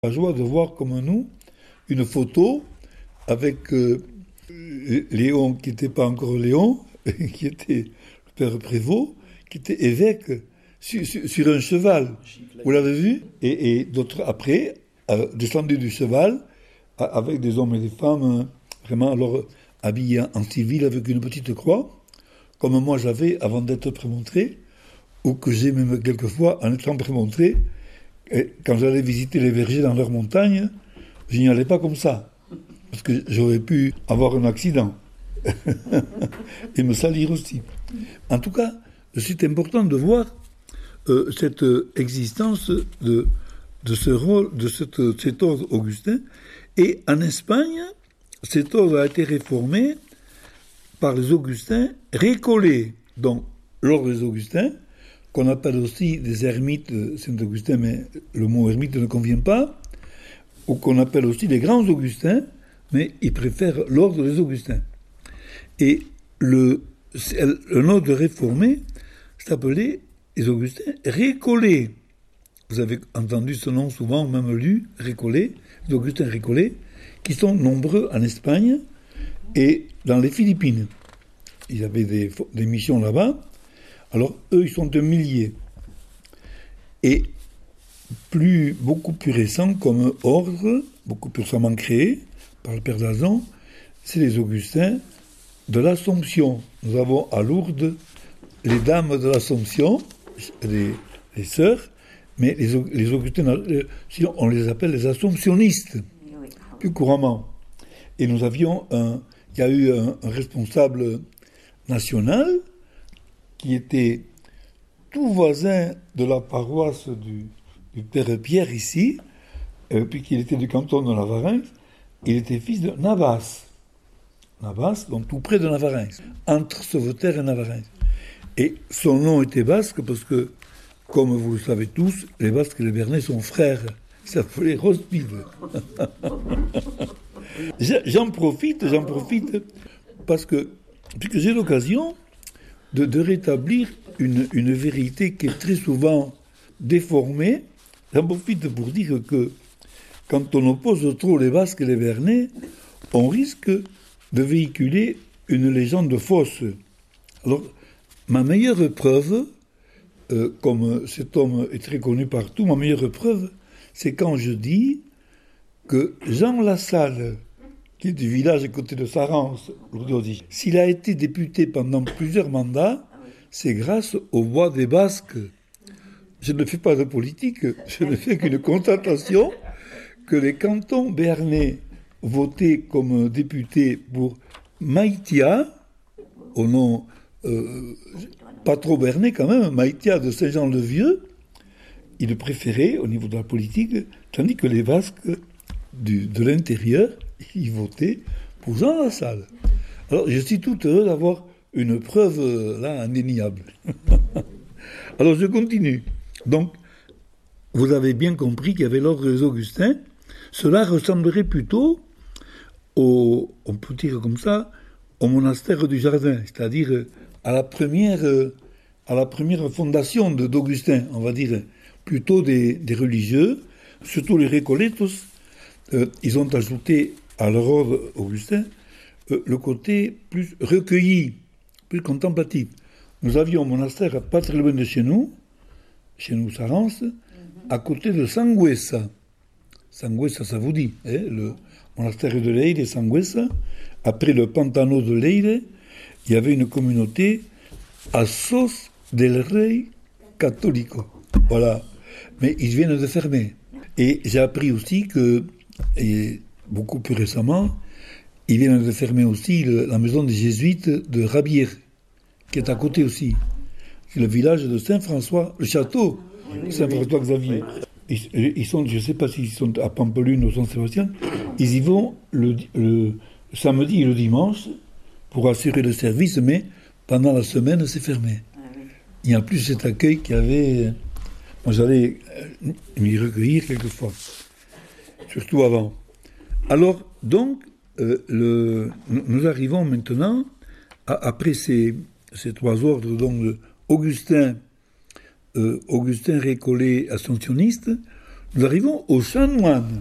La joie de voir comme nous une photo avec Léon, qui n'était pas encore Léon, qui était le père Prévost, qui était évêque sur un cheval. Vous l'avez vu? Et d'autres après, descendu du cheval, avec des hommes et des femmes, vraiment alors habillés en civil avec une petite croix, comme moi j'avais avant d'être prémontré, ou que j'ai même quelquefois en étant prémontré. Et quand j'allais visiter les vergers dans leur montagne, je n'y allais pas comme ça, parce que j'aurais pu avoir un accident et me salir aussi. En tout cas, c'est important de voir cette existence de ce rôle, de cet ordre augustin. Et en Espagne, cet ordre a été réformé par les Augustins récollés. Donc, l'ordre des Augustins, qu'on appelle aussi des ermites Saint-Augustin, mais le mot ermite ne convient pas, ou qu'on appelle aussi les grands Augustins, mais ils préfèrent l'ordre des Augustins. Et un ordre réformé s'appelait les Augustins récollés. Vous avez entendu ce nom souvent, même lu, récollés, les Augustins récollés, qui sont nombreux en Espagne et dans les Philippines. Ils avaient des missions là-bas. Alors, eux, ils sont un millier. Et beaucoup plus récent comme ordre, beaucoup plus récemment créé par le père Dazan, c'est les Augustins de l'Assomption. Nous avons à Lourdes les dames de l'Assomption, les sœurs, mais les Augustins, on les appelle les Assomptionnistes, plus couramment. Et il y a eu un responsable national qui était tout voisin de la paroisse du père Pierre ici, puis qu'il était du canton de Navarins. Il était fils de Navas. Navas, donc tout près de Navarins, entre Sauveterre et Navarins. Et son nom était basque parce que, comme vous le savez tous, les Basques et les Bernais sont frères. Il s'appelait Rospide. J'en profite, parce que, puisque j'ai l'occasion de rétablir une vérité qui est très souvent déformée. J'en profite pour dire que quand on oppose trop les Basques et les Bernais, on risque de véhiculer une légende fausse. Alors, ma meilleure preuve, comme cet homme est très connu partout, ma meilleure preuve, c'est quand je dis que Jean Lassalle, qui est du village à côté de Sarance, s'il a été député pendant plusieurs mandats, c'est grâce au bois des Basques. Je ne fais pas de politique, je ne fais qu'une constatation que les cantons béarnais votaient comme députés pour Maïtia, au nom pas trop béarnais quand même, Maïtia de Saint-Jean-le-Vieux, ils préféraient au niveau de la politique, tandis que les Basques de l'intérieur, ils votaient pour Jean Lassalle. Alors je suis tout heureux d'avoir une preuve là indéniable. Alors je continue. Donc, vous avez bien compris qu'il y avait l'ordre des Augustins. Cela ressemblerait plutôt on peut dire comme ça, au monastère du Jardin, c'est-à-dire à la première fondation d'Augustin, on va dire, plutôt des religieux, surtout les Récolletos. Ils ont ajouté à leur ordre Augustin le côté plus recueilli, plus contemplatif. Nous avions un monastère pas très loin de chez nous Sarance, à côté de Sangüesa. Sangüesa, ça vous dit, hein, le monastère de Leyre et Sangüesa. Après le Pantano de Leyre, il y avait une communauté Asos del Rey Católico. Voilà. Mais ils viennent de fermer. Et j'ai appris aussi que, et beaucoup plus récemment, ils viennent de fermer aussi la maison des Jésuites de Rabier, qui est à côté aussi. C'est le village de Saint-François, le château Saint-François-Xavier. Ils sont, je ne sais pas s'ils sont à Pampelune ou Saint-Sébastien, ils y vont le samedi et le dimanche pour assurer le service, mais pendant la semaine, c'est fermé. Il n'y a plus cet accueil qu'il y avait. Moi, j'allais m'y recueillir quelquefois, surtout avant. Alors, donc, nous arrivons maintenant, après ces trois ordres, donc Augustin récollé ascensionniste, Nous arrivons au chanoine.